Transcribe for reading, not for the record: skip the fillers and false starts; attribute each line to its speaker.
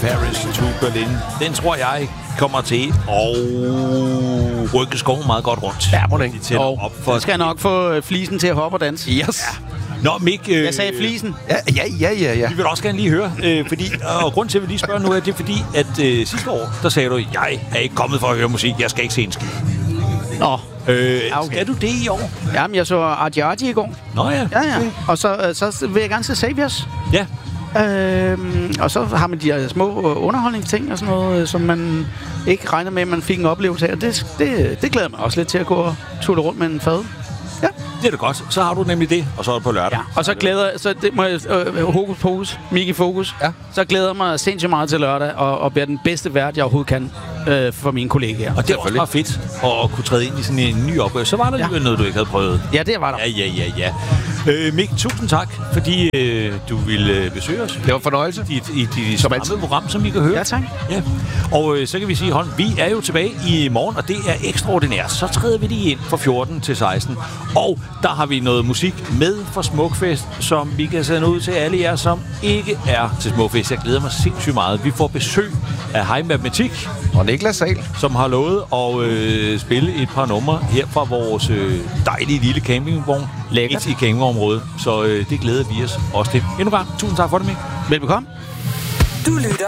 Speaker 1: Paris to Berlin. Den tror jeg kommer til at rykke skoven meget godt rundt.
Speaker 2: Ja, må det ikke.
Speaker 3: Og den skal nok få flisen til at hoppe og danse.
Speaker 2: Yes.
Speaker 1: Ja. Nå, Mik...
Speaker 3: Jeg sagde flisen.
Speaker 2: Ja.
Speaker 1: Vi vil også gerne lige høre, og grunden til, at vi lige spørger nu, er det fordi, at sidste år, der sagde du, jeg er ikke kommet for at høre musik, jeg skal ikke se en skid.
Speaker 3: Nå.
Speaker 1: Okay. Skal du det i år?
Speaker 3: Jamen, jeg så Arti i går.
Speaker 1: Nå ja.
Speaker 3: Ja. Og så vil jeg gerne se Saviors.
Speaker 1: Ja.
Speaker 3: Og så har man de her små underholdningsting og sådan noget, som man ikke regner med, at man fik en oplevelse af. Og det glæder mig også lidt til at gå og tulle rundt med en fad. Ja.
Speaker 1: Det er da godt. Så har du nemlig det, og så er det på lørdag.
Speaker 3: Ja. Og så det må jeg, hokus pokus, Miki Fokus. Ja. Så glæder jeg mig sindssygt meget til lørdag, og bliver den bedste vært, jeg overhovedet kan for mine kollegaer. Og
Speaker 1: det var også fedt at kunne træde ind i sådan en ny opgave. Så var der alligevel noget, du ikke havde prøvet.
Speaker 3: Ja, det var der.
Speaker 1: Ja. Mik, tusind tak, fordi du ville besøge os.
Speaker 2: Det var en fornøjelse.
Speaker 1: I dit samme program, som vi kan høre.
Speaker 3: Ja, tak.
Speaker 1: Ja. Og så kan vi sige, Holm, vi er jo tilbage i morgen, og det er ekstraordinært. Så træder vi lige ind fra 14 til 16. Og der har vi noget musik med fra Smukfest, som vi kan sende ud til alle jer, som ikke er til Smukfest. Jeg glæder mig sindssygt meget. Vi får besøg af Hej Matematik
Speaker 2: og Niklas Sahl,
Speaker 1: som har lovet at spille et par numre her fra vores dejlige lille campingvogn. Lækkert i campingområdet. Så det glæder vi os også til. Endnu gang, tusind tak for det, Mik.
Speaker 3: Velbekomme.
Speaker 4: Du lytter